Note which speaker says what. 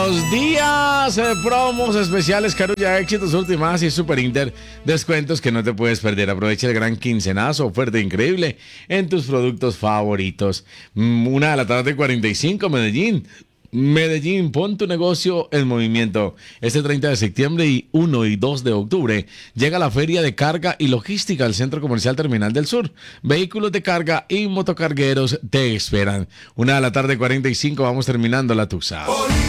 Speaker 1: Buenos días, promos especiales, Carulla, éxitos, últimas y Super Inter, descuentos que no te puedes perder. Aprovecha el gran quincenazo, oferta increíble en tus productos favoritos. 1:45 a.m, Medellín. Medellín, pon tu negocio en movimiento. Este 30 de septiembre y 1 y 2 de octubre llega la Feria de Carga y Logística al Centro Comercial Terminal del Sur. Vehículos de carga y motocargueros te esperan. 1:45 a.m, vamos terminando la tusa.